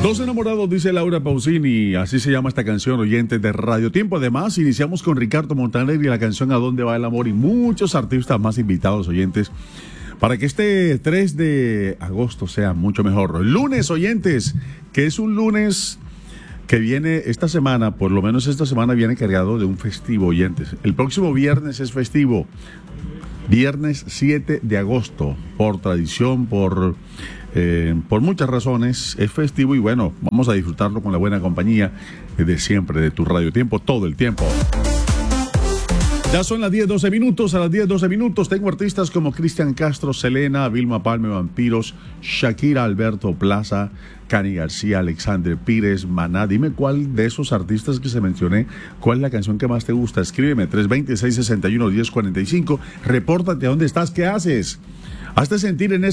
Dos enamorados, dice Laura Pausini, así se llama esta canción, oyentes de Radio Tiempo. Además, iniciamos con Ricardo Montaner y la canción ¿A dónde va el amor? Y muchos artistas más invitados, oyentes, para que este 3 de agosto sea mucho mejor. Lunes, oyentes, que es un lunes que viene esta semana, por lo menos esta semana viene cargado de un festivo, oyentes. El próximo viernes es festivo, viernes 7 de agosto, por tradición, por muchas razones, es festivo y bueno, vamos a disfrutarlo con la buena compañía de siempre, de tu Radio Tiempo, todo el tiempo. Ya son las 10:12 minutos. A las 10:12 minutos tengo artistas como Cristian Castro, Selena, Vilma Palme, Vampiros, Shakira, Alberto Plaza, Cani García, Alexander Pires, Maná. Dime cuál de esos artistas que se mencioné, cuál es la canción que más te gusta. Escríbeme 320-661-1045. Repórtate a dónde estás, qué haces. Hazte sentir en